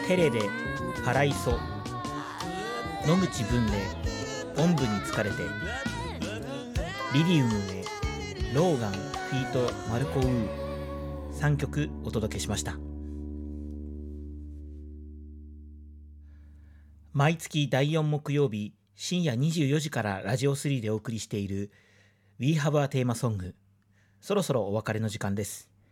テレレパライソ野口文礼おんぶに疲れてリリウムへローガンフィートマルコウー3曲お届けしました。毎月第4木曜日深夜24時からラジオ3でお送りしている We Have a テーマソング、そろそろお別れの時間です。